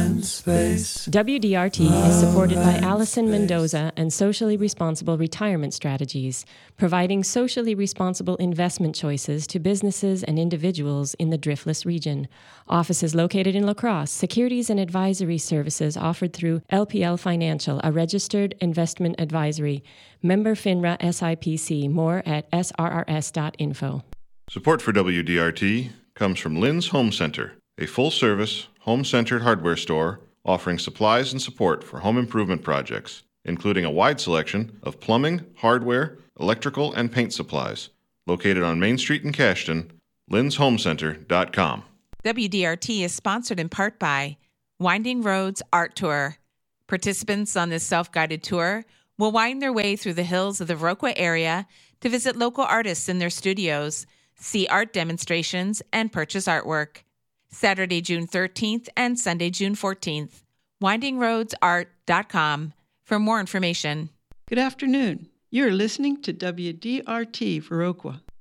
and space. WDRT is supported by Allison Mendoza and Socially Responsible Retirement Strategies, providing socially responsible investment choices to businesses and individuals in the Driftless region. Offices located in La Crosse, securities and advisory services offered through LPL Financial, a registered investment advisory. Member FINRA SIPC. More at srrs.info. Support for WDRT comes from Lynn's Home Center, a full-service, home-centered hardware store offering supplies and support for home improvement projects, including a wide selection of plumbing, hardware, electrical, and paint supplies. Located on Main Street in Cashton, lynnshomecenter.com. WDRT is sponsored in part by Winding Roads Art Tour. Participants on this self-guided tour will wind their way through the hills of the Viroqua area to visit local artists in their studios, see art demonstrations, and purchase artwork. Saturday, June 13th and Sunday, June 14th. WindingRoadsArt.com for more information. Good afternoon. You're listening to WDRT Viroqua.